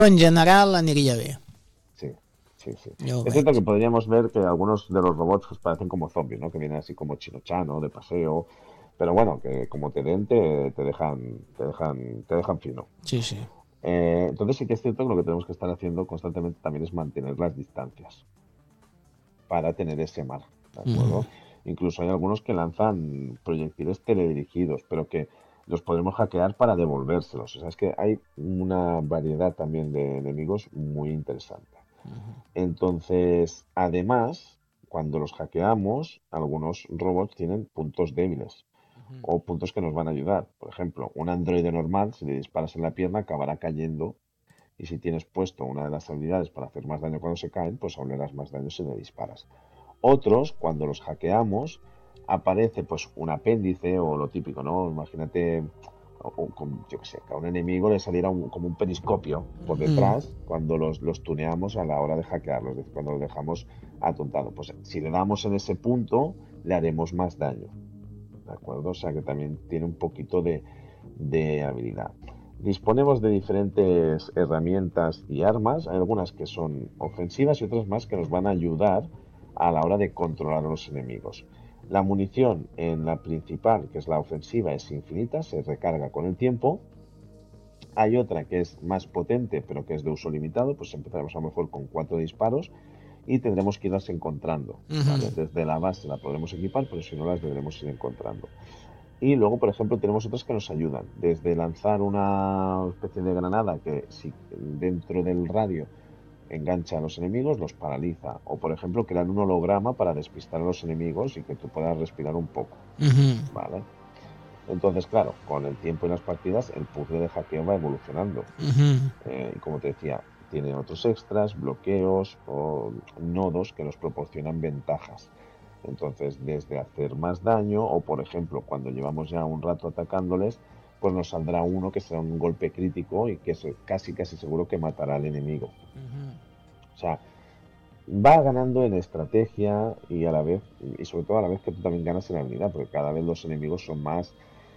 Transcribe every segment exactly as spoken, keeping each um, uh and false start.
en general aniria bé. Sí, sí, sí. Jo ho Es cierto veig. que podríamos ver que algunos de los robots pues, parecen como zombies, ¿no? Que vienen así como chino-chano, de paseo. Pero bueno, que como te den, te, te dejan, te dejan, te dejan fino. Sí, sí. Eh, entonces sí que es cierto que lo que tenemos que estar haciendo constantemente también es mantener las distancias para tener ese mar, ¿de Mm. acuerdo? Incluso hay algunos que lanzan proyectiles teledirigidos, pero que los podremos hackear para devolvérselos. O sea, es que hay una variedad también de enemigos muy interesante. Entonces, además, cuando los hackeamos, algunos robots tienen puntos débiles o puntos que nos van a ayudar. Por ejemplo, un androide normal, si le disparas en la pierna, acabará cayendo. Y si tienes puesto una de las habilidades para hacer más daño cuando se caen, pues aún más daño si le disparas. Otros, cuando los hackeamos, aparece pues un apéndice o lo típico, ¿no? Imagínate, o- o con- yo qué sé, que a un enemigo le saliera un- como un periscopio por Mm. detrás cuando los, los tuneamos a la hora de hackearlos, es decir, cuando los dejamos atontado. Pues si le damos en ese punto, le haremos más daño, ¿de acuerdo? O sea que también tiene un poquito de, de habilidad. Disponemos de diferentes herramientas y armas, hay algunas que son ofensivas y otras más que nos van a ayudar a la hora de controlar a los enemigos. La munición en la principal, que es la ofensiva, es infinita, se recarga con el tiempo. Hay otra que es más potente, pero que es de uso limitado, pues empezaremos a lo mejor con cuatro disparos y tendremos que irlas encontrando, ¿vale? Mhm. Desde la base la podremos equipar, pero si no las deberemos ir encontrando. Y luego, por ejemplo, tenemos otras que nos ayudan, desde lanzar una especie de granada que si dentro del radio engancha a los enemigos, los paraliza. O, por ejemplo, crear un holograma para despistar a los enemigos y que tú puedas respirar un poco, Mhm. ¿vale? Entonces, claro, con el tiempo y las partidas, el puzzle de hackeo va evolucionando. Mhm. Eh, y como te decía, tiene otros extras, bloqueos o nodos que nos proporcionan ventajas. Entonces, desde hacer más daño o, por ejemplo, cuando llevamos ya un rato atacándoles, pues nos saldrá uno que será un golpe crítico y que es casi casi seguro que matará al enemigo. O sea, va ganando en estrategia y a la vez, y sobre todo a la vez que tú también ganas en habilidad, porque cada vez los enemigos son más,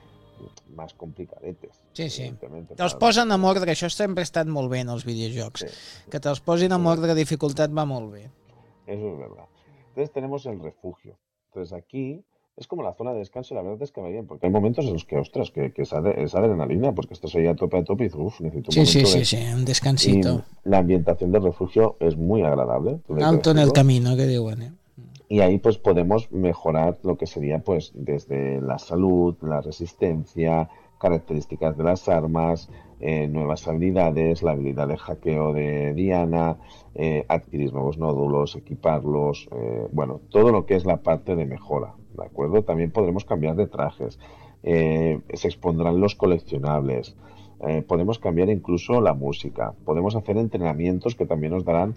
más complicadetes, Sí, sí. evidentemente, Te'ls para posen los... en Eh, ordre, això sempre ha estat molt bé en els videojocs. sí, Que te'ls posin en sí, ordre de dificultat va molt bé. eso es verdad. Entonces tenemos el refugio. Entonces aquí es como la zona de descanso y la verdad es que va bien, porque hay momentos en los que, ostras, que, que es, ade- es adrenalina, porque estás ahí a tope a tope y dices, uff, necesito un Sí, sí, momento sí, de... sí, un Y descansito. la ambientación del refugio es muy agradable, todo hay que Alto en el decirlo. camino, que diuen, eh? Y ahí pues podemos mejorar lo que sería pues desde la salud, la resistencia, características de las armas, eh, nuevas habilidades, la habilidad de hackeo de Diana, eh, adquirir nuevos nódulos, equiparlos, eh, bueno, todo lo que es la parte de mejora, ¿de acuerdo? También podremos cambiar de trajes, eh, se expondrán los coleccionables, eh, podemos cambiar incluso la música, podemos hacer entrenamientos que también nos darán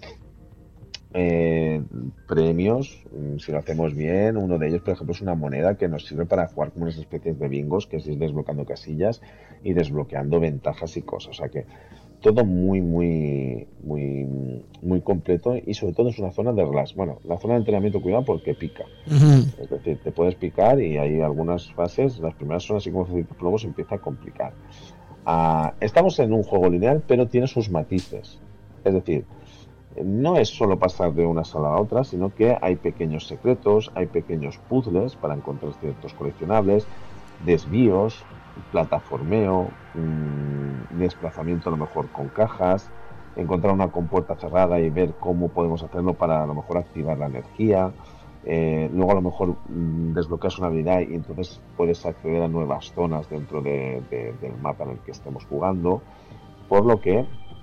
eh, premios, mm, si lo hacemos bien. Uno de ellos, por ejemplo, es una moneda que nos sirve para jugar como unas especies de bingos, que es ir desbloqueando casillas y desbloqueando ventajas y cosas. O sea que todo muy, muy, muy, muy completo y sobre todo es una zona de relax. Bueno, la zona de entrenamiento, cuidado porque pica. Mhm. Es decir, te puedes picar y hay algunas fases, las primeras son así como facilitas, pero luego se empieza a complicar. Ah, estamos en un juego lineal, pero tiene sus matices. Es decir, no es solo pasar de una sala a otra, sino que hay pequeños secretos, hay pequeños puzzles para encontrar ciertos coleccionables, desvíos, plataformeo, mmm, desplazamiento a lo mejor con cajas, encontrar una compuerta cerrada y ver cómo podemos hacerlo para a lo mejor activar la energía. Eh, luego a lo mejor mmm, desbloqueas una habilidad y entonces puedes acceder a nuevas zonas dentro de, de, del mapa en el que estemos jugando. Por lo que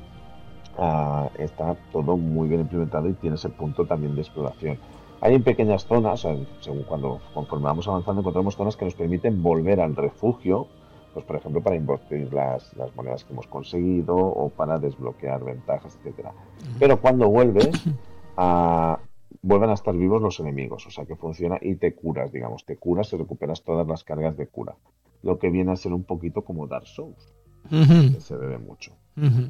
uh, está todo muy bien implementado y tiene ese punto también de exploración. Hay en pequeñas zonas, según cuando conforme vamos avanzando, encontramos zonas que nos permiten volver al refugio, pues por ejemplo para invertir las, las monedas que hemos conseguido o para desbloquear ventajas, etcétera. Pero cuando vuelves, uh, vuelven a estar vivos los enemigos, o sea que funciona y te curas, digamos, te curas y recuperas todas las cargas de cura, lo que viene a ser un poquito como Dark Souls, Mhm. que se bebe mucho. Mhm.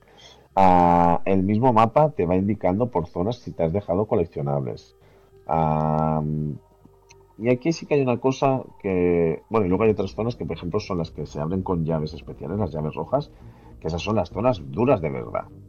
Ah, el mismo mapa te va indicando por zonas si te has dejado coleccionables. Ah, y aquí sí que hay una cosa que, bueno, y luego hay otras zonas que, por ejemplo, son las que se abren con llaves especiales, las llaves rojas, que esas son las zonas duras de verdad.